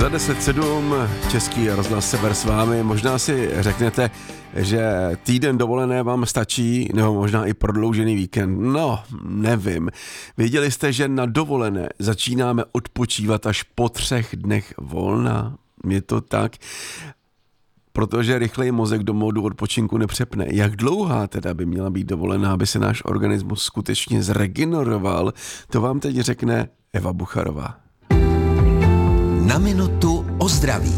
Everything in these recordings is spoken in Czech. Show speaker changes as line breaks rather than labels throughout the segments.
Za 10:07 Český rozhlas Sever s vámi. Možná si řeknete, že týden dovolené vám stačí, nebo možná i prodloužený víkend. No, nevím. Věděli jste, že na dovolené začínáme odpočívat až po 3 dnech volna? Je to tak? Protože rychleji mozek do módu odpočinku nepřepne. Jak dlouhá teda by měla být dovolená, aby se náš organismus skutečně zregeneroval, to vám teď řekne Eva Bucharová.
Na minutu o zdraví.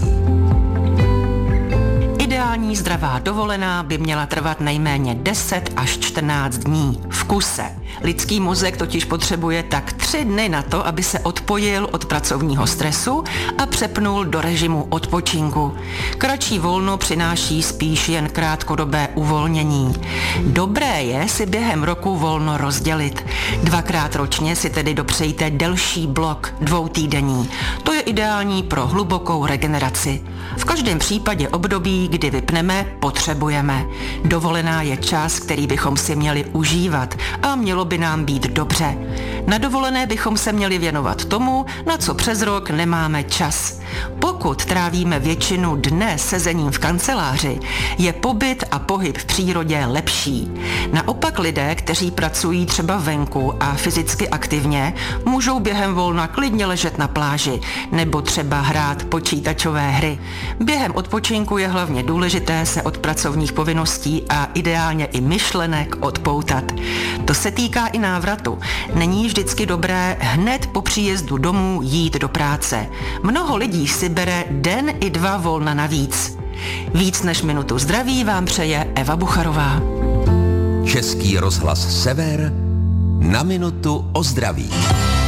Ideální zdravá dovolená by měla trvat nejméně 10 až 14 dní v kuse. Lidský mozek totiž potřebuje tak 3 dny na to, aby se odpojil od pracovního stresu a přepnul do režimu odpočinku. Kratší volno přináší spíš jen krátkodobé uvolnění. Dobré je si během roku volno rozdělit. 2krát ročně si tedy dopřejte delší blok 2týdenní. To je ideální pro hlubokou regeneraci. V každém případě období, kdy vypneme, potřebujeme. Dovolená je čas, který bychom si měli užívat a mělo by nám být dobře. Na dovolené bychom se měli věnovat tomu, na co přes rok nemáme čas. Pokud trávíme většinu dne sezením v kanceláři, je pobyt a pohyb v přírodě lepší. Naopak lidé, kteří pracují třeba venku a fyzicky aktivně, můžou během volna klidně ležet na pláži nebo třeba hrát počítačové hry. Během odpočinku je hlavně důležité se od pracovních povinností a ideálně i myšlenek odpoutat. To se týká i návratu. Není vždycky dobré hned po příjezdu domů jít do práce. Mnoho lidí si bere den i 2 volna navíc. Víc než minutu zdraví vám přeje Eva Bucharová.
Český rozhlas Sever na minutu o zdraví.